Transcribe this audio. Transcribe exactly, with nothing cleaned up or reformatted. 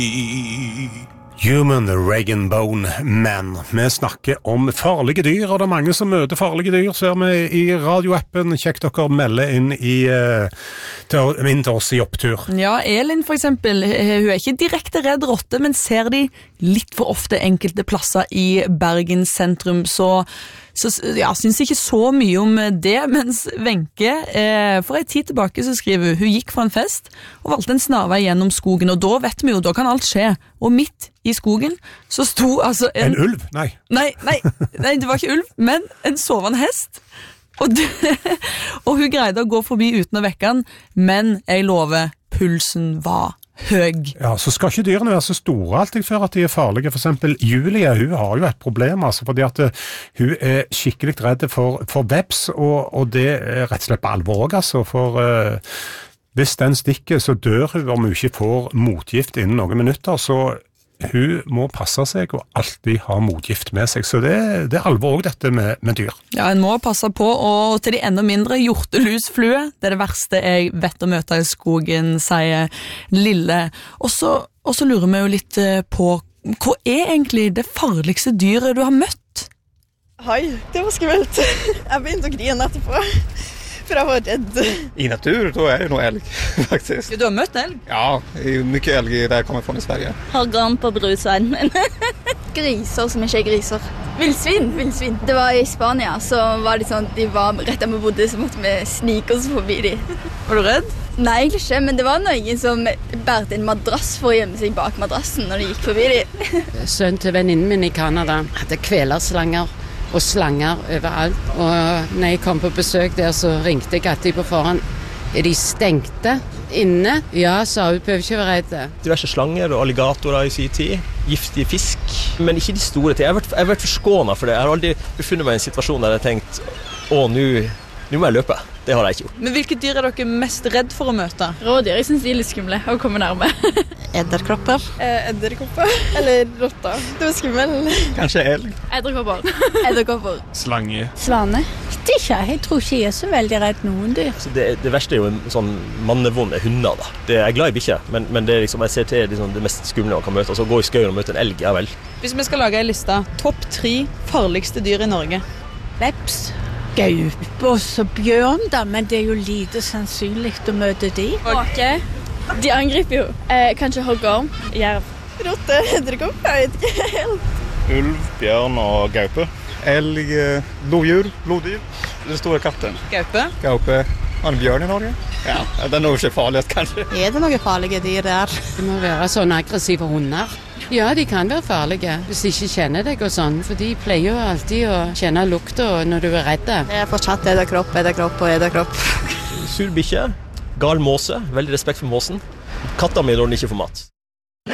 Human Regan Bone Man. Vi snakker om farlige dyr, og det er mange som møter farlige dyr, ser vi i radioappen. Kjekt dere melder inn, i, til, inn til oss i opptur. Ja, Elin for eksempel, hun er ikke direkte redd rotte, men ser de litt for ofte enkelte plasser i Bergen sentrum, så Så ja, synes ikke så mye om det, mens Wenche, eh, for en tid tilbake så skriver hun, hun gikk for en fest og valgte en snarvei gjennom skogen, og da vet vi jo, da kan alt skje. Og midt i skogen så sto altså en... En ulv? Nei. Nei, nei, nei, det var ikke ulv, men en sovende hest. Og, det, og hun greide å gå forbi uten å vekke han, men jeg lover, pulsen var høg. Ja, så skal ikke dyrene være så store alltid før at de er farlige. For eksempel Julie, hun har jo et problem, altså, fordi at uh, hun er skikkelig redd for, for veps, og, og det er rett og slett på alvor, altså, for uh, hvis den stikker, så dør hun om hun ikke får motgift innen noen minutter, så hun må passe seg og alltid ha motgift med seg, så det, det er alvor også dette med, med dyr. Ja, en må passe på, og til de enda mindre, hjortelusflue, det er det verste jeg vet å møte i skogen, sier Lille. Og så, og så lurer vi jo litt på, hva er egentlig det farligste dyret du har møtt? Hei, det var skummelt. Jeg begynte å grine etterpå. For jeg var redd. I natur, då är det nog älg faktiskt. Du har møtt elg? Ja, det är mycket älg där jag kommer från i Sverige. Har gran på brusveien min. Griser som ikke er griser. Vildsvin, vildsvin. Det var i Spania, så var det sånn, de var rett der vi bodde, så måtte vi snike oss forbi de. Var du redd? Nei, egentlig ikke, men det var noen som bærte en madrass for å gjemme seg bak madrassen når de gikk forbi de. Sønnen til venninnen min i Kanada hadde kvelerslanger og slanger overalt. Og når jeg kom på besøk der, så ringte jeg alltid på forhånd. Er de stengte inne? Ja, sa hun, behøver ikke være redde. Diverse slanger og alligatorer i sin tid. Giftig fisk. Men ikke de store ting. Jeg har vært, jeg har vært forskånet for det. Jeg har aldri befunnet meg i en situasjon der jeg har tenkt, å, nå, nå må jeg løpe. Det har jeg ikke gjort. Men hvilke dyr er dere mest redd for å møte? Rådyr, jeg synes de er litt skumle å komme nærme. Edderkropper. Eh, edderkopper. Eller rotter. Det var skummel. Kanske elg. Edderkopper. Edderkopper. Slange. Svane. Det er ikke, jeg tror ikke jeg er så veldig redd noen dyr. Så det, det verste er jo en sånn mannevond hunder da. Det, jeg er glad i bikkjer, men, men det er liksom, jeg ser til liksom, det mest skumle man kan møte. Altså gå i skauen og møte en elg, ja vel. Hvis vi skal lage en liste, topp tre farligste dyr i Norge. Veps. Gaupe og så bjørn da, men det er jo lite sannsynlig å møte de. Måke. De angriper jo. Eh, kanskje hoggorm. Jerv. Rotte, edderkopp, jeg vet ikke helt. Ulv, bjørn og gaupe. Elg, lodjur, bloddyr. Den store katten. Gaupe. Gaupe. Har en bjørn i Norge? Ja, den er nok ikke farligst kanskje. Er det noen farlige dyr der? Det må være sånn aggressive hunder. Ja, de kan være farlige hvis de ikke kjenner deg og sånn, for de pleier jo alltid å kjenne lukta når du er redd. Det er fortsatt edderkropp, edderkropp og edderkropp. Sur bikkje, gal måse, veldig respekt for måsen. Katta mi når den ikke får mat.